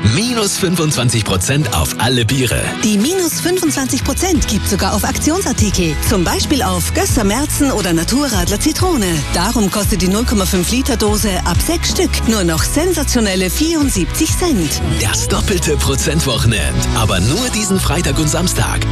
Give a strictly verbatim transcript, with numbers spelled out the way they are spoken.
Minus fünfundzwanzig Prozent auf alle Biere. Die minus fünfundzwanzig Prozent gibt sogar auf Aktionsartikel. Zum Beispiel auf Gösser Märzen oder Naturradler Zitrone. Darum kostet die null Komma fünf Liter Dose ab sechs Stück nur noch sensationelle vierundsiebzig Cent. Das doppelte Prozentwochenende. Aber nur diesen Freitag und Samstag.